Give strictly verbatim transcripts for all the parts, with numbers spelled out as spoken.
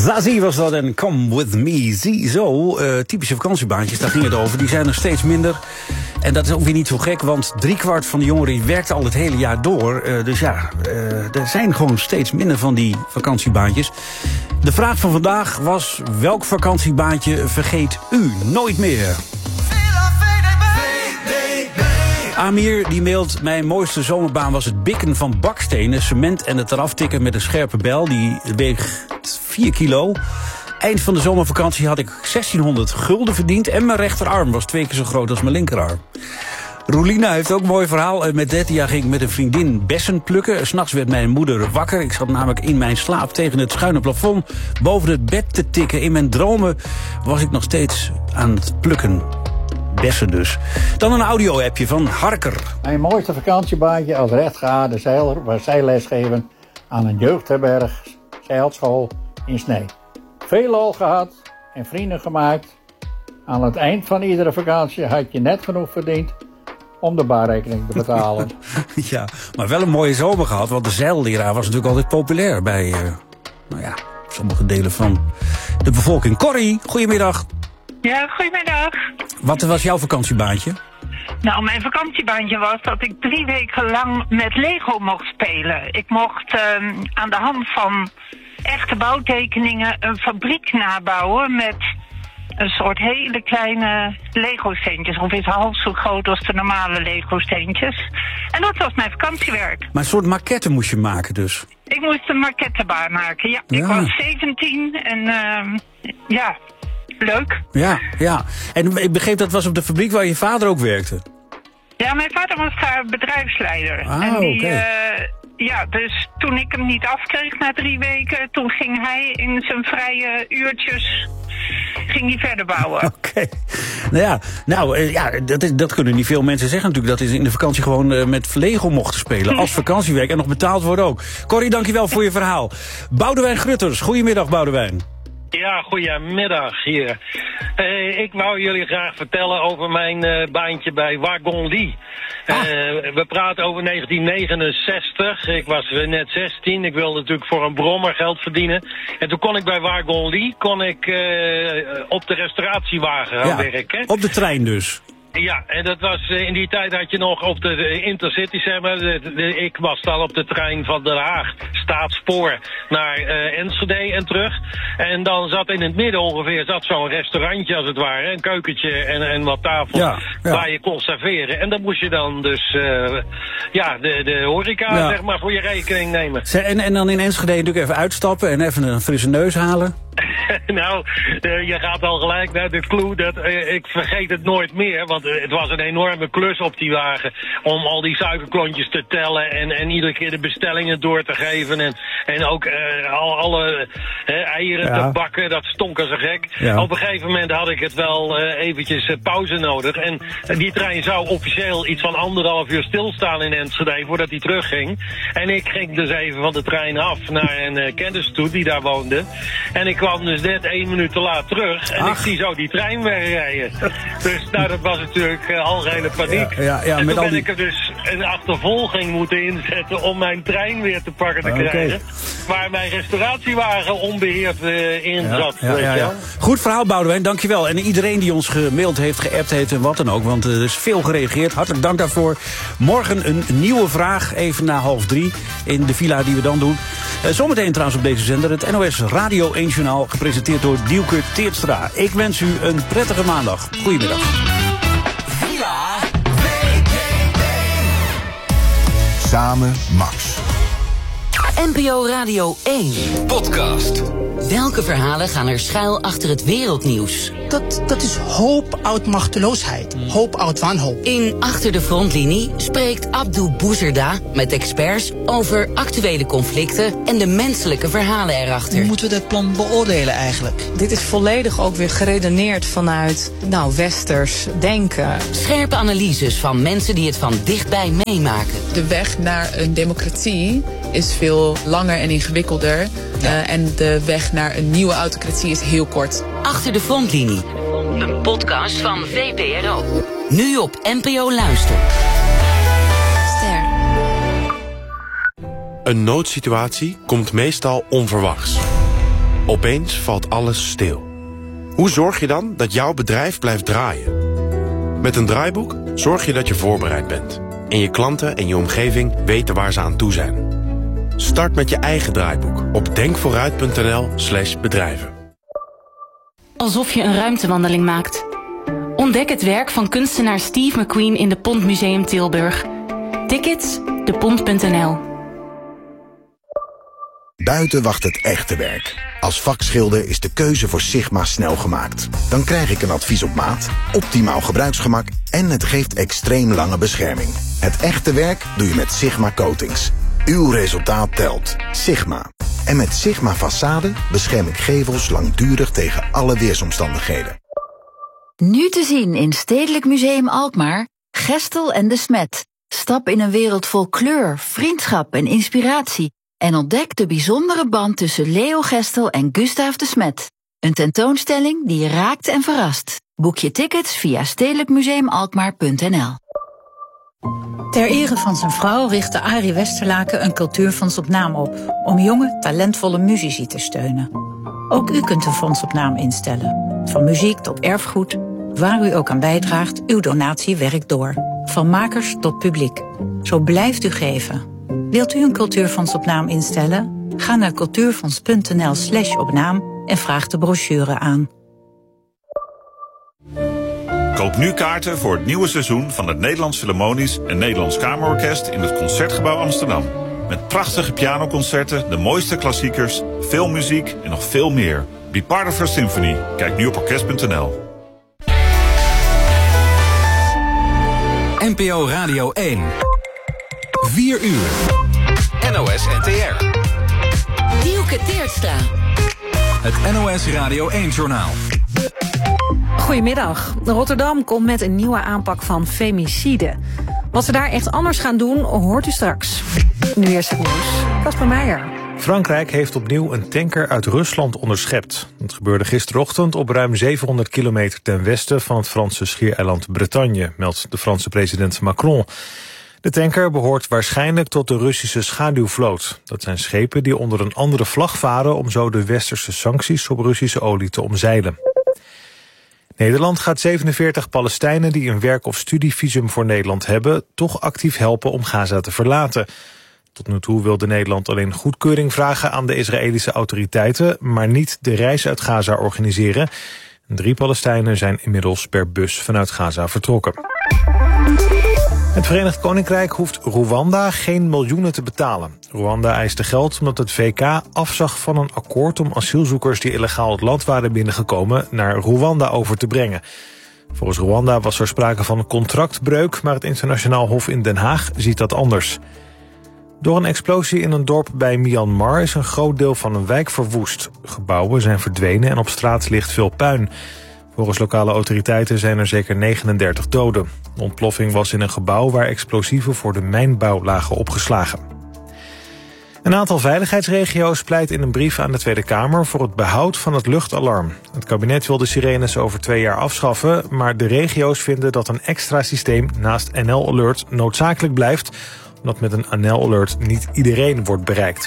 Zazie was dat en Come With Me. Ziezo, uh, typische vakantiebaantjes, daar ging het over. Die zijn er steeds minder. En dat is ook weer niet zo gek, want driekwart van de jongeren werkt al het hele jaar door. Uh, dus ja, uh, er zijn gewoon steeds minder van die vakantiebaantjes. De vraag van vandaag was: welk vakantiebaantje vergeet u nooit meer? Amir die mailt: mijn mooiste zomerbaan was het bikken van bakstenen, cement en het eraf tikken met een scherpe bel. Die weegt vier kilo. Eind van de zomervakantie had ik zestienhonderd gulden verdiend en mijn rechterarm was twee keer zo groot als mijn linkerarm. Roelina heeft ook een mooi verhaal. Met dertien jaar ging ik met een vriendin bessen plukken. 's Nachts werd mijn moeder wakker. Ik zat namelijk in mijn slaap tegen het schuine plafond boven het bed te tikken. In mijn dromen was ik nog steeds aan het plukken. Bessen dus. Dan een audio-appje van Harker. Mijn mooiste vakantiebaantje als rechtgeaarde zeiler was zeilles geven aan een jeugdherberg zeilschool in Snee. Veel lol gehad en vrienden gemaakt. Aan het eind van iedere vakantie had je net genoeg verdiend om de baarrekening te betalen. Ja, maar wel een mooie zomer gehad, want de zeilleraar was natuurlijk altijd populair bij uh, nou ja, sommige delen van de bevolking. Corrie, goedemiddag. Ja, goedemiddag. Wat was jouw vakantiebaantje? Nou, mijn vakantiebaantje was dat ik drie weken lang met Lego mocht spelen. Ik mocht uh, aan de hand van echte bouwtekeningen een fabriek nabouwen met een soort hele kleine Lego-steentjes. Ongeveer half zo groot als de normale Lego-steentjes. En dat was mijn vakantiewerk. Maar een soort maquette moest je maken dus? Ik moest een maquettebaan maken, ja. ja. Ik was zeventien en uh, ja, leuk. Ja, ja. En ik begreep dat was op de fabriek waar je vader ook werkte? Ja, mijn vader was daar bedrijfsleider. Ah, en die, oké. Okay. Uh, ja, dus toen ik hem niet afkreeg na drie weken, toen ging hij in zijn vrije uurtjes ging hij verder bouwen. Oké. Okay. Nou ja, nou, uh, ja dat, is, dat kunnen niet veel mensen zeggen natuurlijk. Dat is in de vakantie gewoon uh, met Lego mochten spelen. Als vakantiewerk en nog betaald worden ook. Corrie, dankjewel voor je verhaal. Boudewijn Grutters, goedemiddag Boudewijn. Ja, goedemiddag hier. Uh, ik wou jullie graag vertellen over mijn uh, baantje bij Wagon Lee. Ah. Uh, we praten over negentien negenenzestig. Ik was uh, net zestien. Ik wilde natuurlijk voor een brommer geld verdienen. En toen kon ik bij Wagon Lee kon ik, uh, op de restauratiewagen gaan ja, werken. Op de trein dus. Ja, en dat was, in die tijd had je nog op de, de Intercity, zeg maar, de, de, ik was dan op de trein van Den Haag, Staatspoor, naar uh, Enschede en terug. En dan zat in het midden ongeveer, zat zo'n restaurantje als het ware, een keukentje en, en wat tafels, ja, ja. waar je kon serveren. En dan moest je dan dus, uh, ja, de, de horeca, ja. zeg maar, voor je rekening nemen. En, en dan in Enschede natuurlijk even uitstappen en even een frisse neus halen? Nou, uh, je gaat al gelijk naar de clue dat uh, ik vergeet het nooit meer, want uh, het was een enorme klus op die wagen om al die suikerklontjes te tellen en, en iedere keer de bestellingen door te geven en, en ook uh, al, alle uh, eieren ja. te bakken, dat stonk als een gek. Ja. Op een gegeven moment had ik het wel uh, eventjes uh, pauze nodig en uh, die trein zou officieel iets van anderhalf uur stilstaan in Enschede voordat hij terugging. En ik ging dus even van de trein af naar een uh, kennis toe die daar woonde en ik kwam dus net één minuut te laat terug. En Ach. ik zie zo die trein wegrijden. Dus nou, dat was natuurlijk uh, algehele paniek. Ja, ja, ja, en met toen al ben die... ik er dus een achtervolging moeten inzetten om mijn trein weer te pakken te okay. krijgen. Waar mijn restauratiewagen onbeheerd uh, in ja, zat. Ja, weet ja, ja. Goed verhaal, Boudewijn, dankjewel. En iedereen die ons gemaild heeft, geappt heeft en wat dan ook. Want er is veel gereageerd. Hartelijk dank daarvoor. Morgen een nieuwe vraag, even na half drie. In de villa die we dan doen. Uh, zometeen trouwens op deze zender het N O S Radio één Journaal, gepresenteerd door Dielke Teertstra. Ik wens u een prettige maandag. Goedemiddag. Villa V K B. Samen Max. N P O Radio één. Podcast. Welke verhalen gaan er schuil achter het wereldnieuws? Dat, dat is hoop uit machteloosheid. Hoop uit wanhoop. In Achter de Frontlinie spreekt Abdou Bouzerda met experts over actuele conflicten en de menselijke verhalen erachter. Hoe moeten we dat plan beoordelen eigenlijk? Dit is volledig ook weer geredeneerd vanuit, nou, westers denken. Scherpe analyses van mensen die het van dichtbij meemaken. De weg naar een democratie is veel langer en ingewikkelder. Ja. Uh, en de weg naar een nieuwe autocratie is heel kort. Achter de Frontlinie. Een podcast van V P R O. Nu op N P O Luister. Ster. Een noodsituatie komt meestal onverwachts. Opeens valt alles stil. Hoe zorg je dan dat jouw bedrijf blijft draaien? Met een draaiboek zorg je dat je voorbereid bent. En je klanten en je omgeving weten waar ze aan toe zijn. Start met je eigen draaiboek op denkvooruit.nl slash bedrijven. Alsof je een ruimtewandeling maakt. Ontdek het werk van kunstenaar Steve McQueen in de Pont Museum Tilburg. Tickets, de pont punt n l. Buiten wacht het echte werk. Als vakschilder is de keuze voor Sigma snel gemaakt. Dan krijg ik een advies op maat, optimaal gebruiksgemak en het geeft extreem lange bescherming. Het echte werk doe je met Sigma Coatings. Uw resultaat telt. Sigma. En met Sigma Façade bescherm ik gevels langdurig tegen alle weersomstandigheden. Nu te zien in Stedelijk Museum Alkmaar, Gestel en de Smet. Stap in een wereld vol kleur, vriendschap en inspiratie. En ontdek de bijzondere band tussen Leo Gestel en Gustav de Smet. Een tentoonstelling die je raakt en verrast. Boek je tickets via stedelijk museum alkmaar punt n l. Ter ere van zijn vrouw richtte Arie Westerlaken een cultuurfonds op naam op, om jonge, talentvolle muzici te steunen. Ook u kunt een fonds op naam instellen. Van muziek tot erfgoed, waar u ook aan bijdraagt, uw donatie werkt door. Van makers tot publiek. Zo blijft u geven. Wilt u een cultuurfonds op naam instellen? Ga naar cultuurfonds punt n l slash op naam en vraag de brochure aan. Koop nu kaarten voor het nieuwe seizoen van het Nederlands Philharmonisch en Nederlands Kamerorkest in het Concertgebouw Amsterdam. Met prachtige pianoconcerten, de mooiste klassiekers, veel muziek en nog veel meer. Be part of our symphony. Kijk nu op orkest punt n l. N P O Radio één. vier uur. N O S N T R. Dielke Teertstra. Het N O S Radio één-journaal. Goedemiddag. Rotterdam komt met een nieuwe aanpak van femicide. Wat ze daar echt anders gaan doen, hoort u straks. Nu eerst het nieuws. Kasper Meijer. Frankrijk heeft opnieuw een tanker uit Rusland onderschept. Het gebeurde gisterochtend op ruim zevenhonderd kilometer ten westen van het Franse schiereiland Bretagne, meldt de Franse president Macron. De tanker behoort waarschijnlijk tot de Russische schaduwvloot. Dat zijn schepen die onder een andere vlag varen om zo de westerse sancties op Russische olie te omzeilen. Nederland gaat zevenenveertig Palestijnen die een werk- of studievisum voor Nederland hebben toch actief helpen om Gaza te verlaten. Tot nu toe wilde Nederland alleen goedkeuring vragen aan de Israëlische autoriteiten, maar niet de reis uit Gaza organiseren. Drie Palestijnen zijn inmiddels per bus vanuit Gaza vertrokken. Het Verenigd Koninkrijk hoeft Rwanda geen miljoenen te betalen. Rwanda eiste geld omdat het V K afzag van een akkoord om asielzoekers die illegaal het land waren binnengekomen naar Rwanda over te brengen. Volgens Rwanda was er sprake van een contractbreuk, maar het internationaal hof in Den Haag ziet dat anders. Door een explosie in een dorp bij Myanmar is een groot deel van een wijk verwoest. Gebouwen zijn verdwenen en op straat ligt veel puin. Volgens lokale autoriteiten zijn er zeker negenendertig doden. De ontploffing was in een gebouw waar explosieven voor de mijnbouw lagen opgeslagen. Een aantal veiligheidsregio's pleit in een brief aan de Tweede Kamer voor het behoud van het luchtalarm. Het kabinet wil de sirenes over twee jaar afschaffen, maar de regio's vinden dat een extra systeem naast N L Alert noodzakelijk blijft, omdat met een N L Alert niet iedereen wordt bereikt.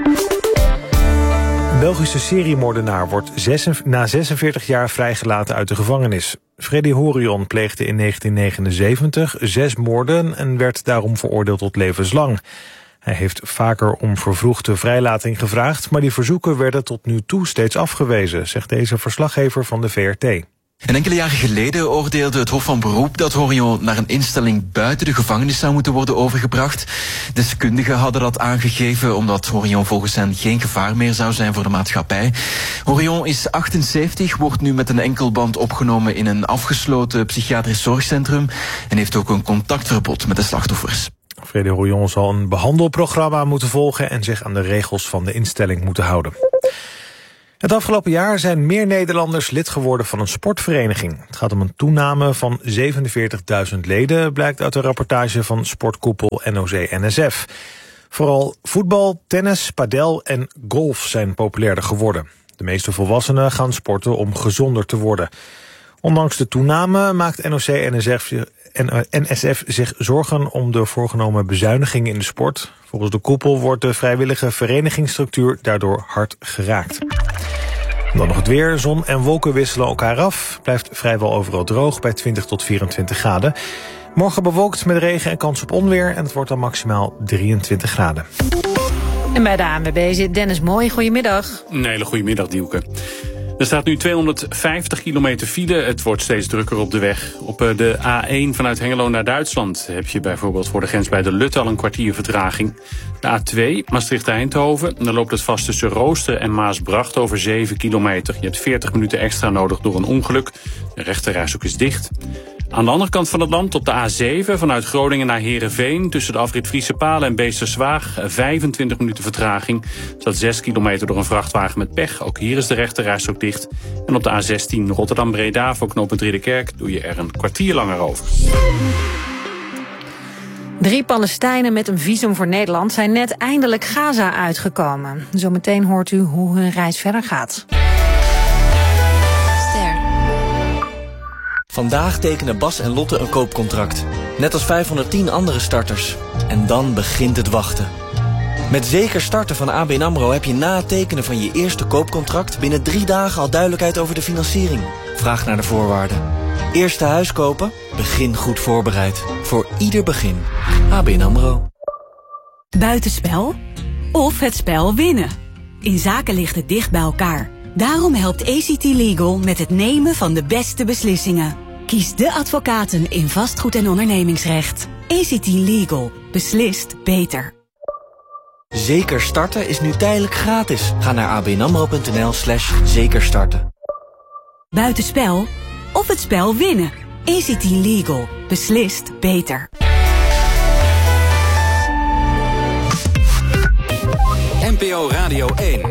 Een Belgische seriemoordenaar wordt na zesenveertig jaar vrijgelaten uit de gevangenis. Freddy Horion pleegde in negentien negenenzeventig zes moorden en werd daarom veroordeeld tot levenslang. Hij heeft vaker om vervroegde vrijlating gevraagd, maar die verzoeken werden tot nu toe steeds afgewezen, zegt deze verslaggever van de V R T. En enkele jaren geleden oordeelde het Hof van Beroep dat Horion naar een instelling buiten de gevangenis zou moeten worden overgebracht. Deskundigen hadden dat aangegeven omdat Horion volgens hen geen gevaar meer zou zijn voor de maatschappij. Horion is achtenzeventig, wordt nu met een enkelband opgenomen in een afgesloten psychiatrisch zorgcentrum en heeft ook een contactverbod met de slachtoffers. Freddy Horion zal een behandelprogramma moeten volgen en zich aan de regels van de instelling moeten houden. Het afgelopen jaar zijn meer Nederlanders lid geworden van een sportvereniging. Het gaat om een toename van zevenenveertigduizend leden, blijkt uit een rapportage van sportkoepel N O C N S F. Vooral voetbal, tennis, padel en golf zijn populairder geworden. De meeste volwassenen gaan sporten om gezonder te worden. Ondanks de toename maakt N O C N S F zich zorgen om de voorgenomen bezuinigingen in de sport. Volgens de koepel wordt de vrijwillige verenigingsstructuur daardoor hard geraakt. Dan nog het weer. Zon en wolken wisselen elkaar af. Blijft vrijwel overal droog bij twintig tot vierentwintig graden. Morgen bewolkt met regen en kans op onweer. En het wordt dan maximaal drieëntwintig graden. En bij de A N W B zit Dennis Mooi. Goedemiddag. Een hele goede middag, Dielke. Er staat nu tweehonderdvijftig kilometer file. Het wordt steeds drukker op de weg. Op de A één vanuit Hengelo naar Duitsland heb je bijvoorbeeld voor de grens bij de Lut al een kwartier vertraging. De A twee Maastricht-Eindhoven. Dan loopt het vast tussen Roosteren en Maasbracht over zeven kilometer. Je hebt veertig minuten extra nodig door een ongeluk. De rechterrijstrook is dicht. Aan de andere kant van het land op de A zeven vanuit Groningen naar Heerenveen tussen de afrit Friese Palen en Beesterswaag vijfentwintig minuten vertraging. Er staat zes kilometer door een vrachtwagen met pech. Ook hier is de rechterrijstrook dicht. En op de A zestien Rotterdam-Breda voor knooppunt Ridderkerk doe je er een kwartier langer over. Drie Palestijnen met een visum voor Nederland zijn net eindelijk Gaza uitgekomen. Zometeen hoort u hoe hun reis verder gaat. Vandaag tekenen Bas en Lotte een koopcontract. Net als vijfhonderdtien andere starters. En dan begint het wachten. Met Zeker Starten van A B N AMRO heb je na het tekenen van je eerste koopcontract binnen drie dagen al duidelijkheid over de financiering. Vraag naar de voorwaarden. Eerste huis kopen? Begin goed voorbereid. Voor ieder begin. A B N AMRO. Buitenspel of het spel winnen. In zaken ligt het dicht bij elkaar. Daarom helpt A C T Legal met het nemen van de beste beslissingen. Kies de advocaten in vastgoed- en ondernemingsrecht. A C T Legal. Beslist beter. Zeker Starten is nu tijdelijk gratis. Ga naar abnamro.nl slash zekerstarten. Buitenspel of het spel winnen. A C T Legal. Beslist beter. N P O Radio één.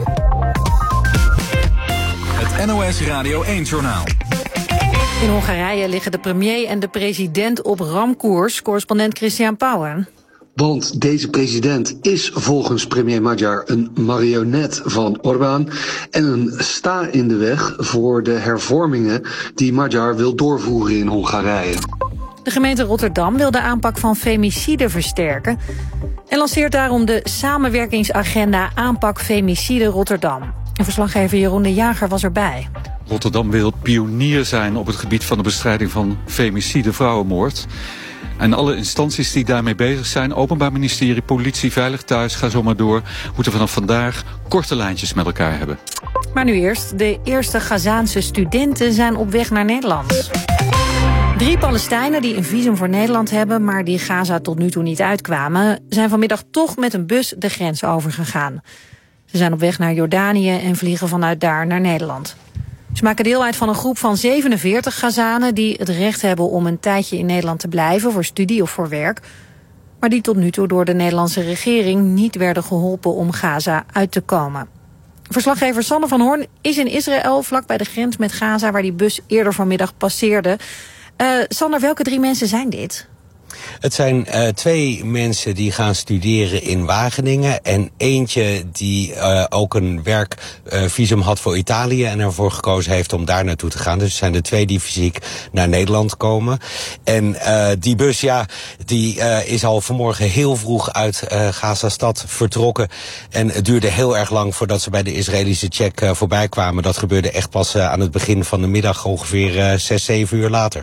Het N O S Radio één-journaal. In Hongarije liggen de premier en de president op ramkoers. Correspondent Christian Pauwen. Want deze president is volgens premier Magyar een marionet van Orbán en een sta in de weg voor de hervormingen die Magyar wil doorvoeren in Hongarije. De gemeente Rotterdam wil de aanpak van femicide versterken en lanceert daarom de samenwerkingsagenda Aanpak Femicide Rotterdam. En verslaggever Jeroen de Jager was erbij. Rotterdam wil pionier zijn op het gebied van de bestrijding van femicide, vrouwenmoord. En alle instanties die daarmee bezig zijn, Openbaar Ministerie, politie, Veilig Thuis, ga zo maar door, moeten vanaf vandaag korte lijntjes met elkaar hebben. Maar nu eerst, de eerste Gazaanse studenten zijn op weg naar Nederland. Drie Palestijnen die een visum voor Nederland hebben, maar die Gaza tot nu toe niet uitkwamen, zijn vanmiddag toch met een bus de grens overgegaan. Ze zijn op weg naar Jordanië en vliegen vanuit daar naar Nederland. Ze maken deel uit van een groep van zevenenveertig Gazanen die het recht hebben om een tijdje in Nederland te blijven voor studie of voor werk, maar die tot nu toe door de Nederlandse regering niet werden geholpen om Gaza uit te komen. Verslaggever Sander van Hoorn is in Israël, vlak bij de grens met Gaza, waar die bus eerder vanmiddag passeerde. Uh, Sander, welke drie mensen zijn dit? Het zijn uh, twee mensen die gaan studeren in Wageningen en eentje die uh, ook een werkvisum uh, had voor Italië en ervoor gekozen heeft om daar naartoe te gaan. Dus het zijn de twee die fysiek naar Nederland komen. En uh, die bus, ja, die uh, is al vanmorgen heel vroeg uit uh, Gaza-stad vertrokken. En het duurde heel erg lang voordat ze bij de Israëlische check uh, voorbij kwamen. Dat gebeurde echt pas uh, aan het begin van de middag, ongeveer uh, zes, zeven uur later.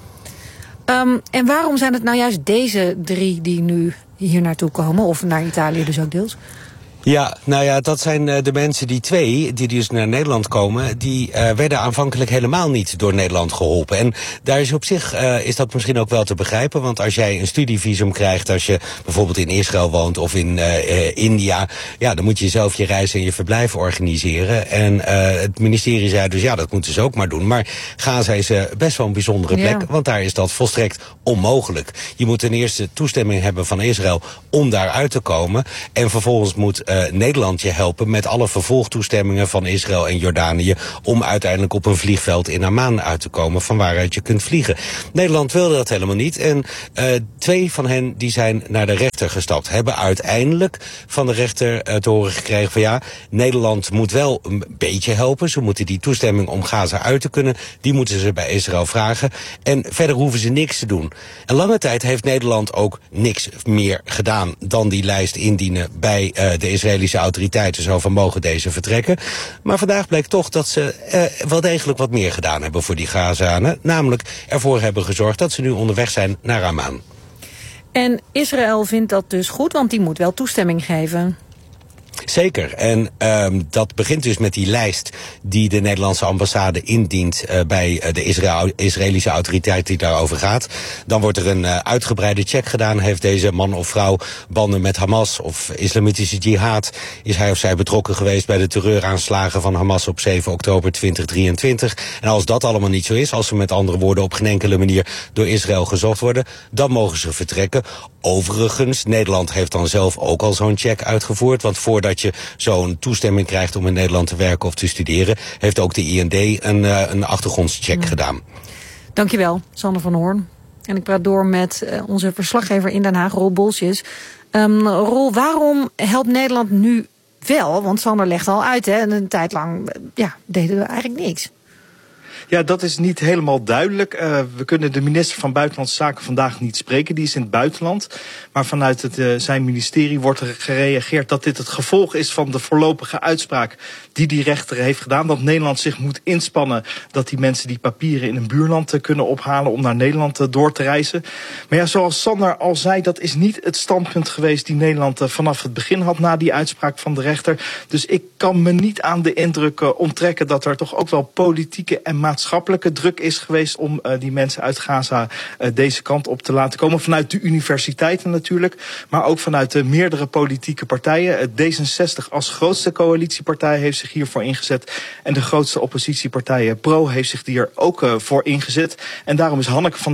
Um, en waarom zijn het nou juist deze drie die nu hier naartoe komen? Of naar Italië dus ook deels? Ja, nou ja, dat zijn uh, de mensen, die twee, die dus naar Nederland komen, die uh, werden aanvankelijk helemaal niet door Nederland geholpen. En daar is op zich, uh, is dat misschien ook wel te begrijpen, want als jij een studievisum krijgt, als je bijvoorbeeld in Israël woont of in uh, uh, India, ja, dan moet je zelf je reis en je verblijf organiseren. En uh, het ministerie zei dus, ja, dat moeten ze ook maar doen. Maar Gaza is uh, best wel een bijzondere plek, ja, want daar is dat volstrekt onmogelijk. Je moet ten eerste toestemming hebben van Israël om daar uit te komen. En vervolgens moet Uh, Nederland je helpen met alle vervolgtoestemmingen van Israël en Jordanië om uiteindelijk op een vliegveld in Amman uit te komen van waaruit je kunt vliegen. Nederland wilde dat helemaal niet en uh, twee van hen die zijn naar de rechter gestapt. Hebben uiteindelijk van de rechter uh, te horen gekregen van ja, Nederland moet wel een beetje helpen. Ze moeten die toestemming om Gaza uit te kunnen, die moeten ze bij Israël vragen. En verder hoeven ze niks te doen. En lange tijd heeft Nederland ook niks meer gedaan dan die lijst indienen bij uh, de Israëlische autoriteiten zo van mogen deze vertrekken. Maar vandaag bleek toch dat ze uh, wel degelijk wat meer gedaan hebben voor die Gazanen. Namelijk ervoor hebben gezorgd dat ze nu onderweg zijn naar Amman. En Israël vindt dat dus goed, want die moet wel toestemming geven. Zeker. En um, dat begint dus met die lijst die de Nederlandse ambassade indient uh, bij uh, de Israël, Israëlische autoriteit die daarover gaat. Dan wordt er een uh, uitgebreide check gedaan. Heeft deze man of vrouw banden met Hamas of islamitische jihad? Is hij of zij betrokken geweest bij de terreuraanslagen van Hamas op zeven oktober tweeduizend drieëntwintig? En als dat allemaal niet zo is, als ze met andere woorden op geen enkele manier door Israël gezocht worden, dan mogen ze vertrekken. Overigens, Nederland heeft dan zelf ook al zo'n check uitgevoerd, want voordat je zo'n toestemming krijgt om in Nederland te werken of te studeren, heeft ook de I N D een, uh, een achtergrondscheck ja. gedaan. Dankjewel, Sander van Hoorn. En ik praat door met uh, onze verslaggever in Den Haag, Roel Bolsjes. Um, Roel, waarom helpt Nederland nu wel? Want Sander legt al uit, hè, en een tijd lang ja, deden we eigenlijk niks. Ja, dat is niet helemaal duidelijk. Uh, we kunnen de minister van Buitenlandse Zaken vandaag niet spreken. Die is in het buitenland. Maar vanuit het, uh, zijn ministerie wordt er gereageerd dat dit het gevolg is van de voorlopige uitspraak die die rechter heeft gedaan. Dat Nederland zich moet inspannen dat die mensen die papieren in een buurland uh, kunnen ophalen om naar Nederland uh, door te reizen. Maar ja, zoals Sander al zei, dat is niet het standpunt geweest die Nederland uh, vanaf het begin had na die uitspraak van de rechter. Dus ik kan me niet aan de indruk uh, onttrekken dat er toch ook wel politieke en maatschappelijke maatschappelijke druk is geweest om uh, die mensen uit Gaza uh, deze kant op te laten komen. Vanuit de universiteiten natuurlijk, maar ook vanuit de meerdere politieke partijen. Uh, D zesenzestig als grootste coalitiepartij heeft zich hiervoor ingezet. En de grootste oppositiepartij, uh, Pro, heeft zich hier ook uh, voor ingezet. En daarom is Hanneke van